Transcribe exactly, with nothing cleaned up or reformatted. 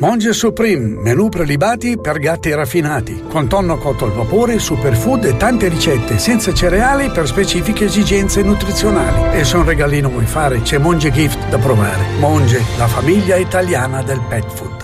Monge Supreme, menù prelibati per gatti raffinati, con tonno cotto al vapore, superfood e tante ricette, senza cereali per specifiche esigenze nutrizionali. E se un regalino vuoi fare, c'è Monge Gift da provare. Monge, la famiglia italiana del pet food.